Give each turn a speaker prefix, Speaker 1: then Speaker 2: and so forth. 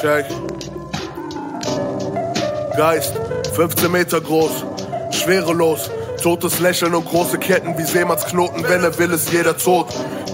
Speaker 1: Check. Geist, 15 Meter groß, schwerelos, totes Lächeln und große Ketten wie Seemannsknoten, wenn er will, ist jeder tot.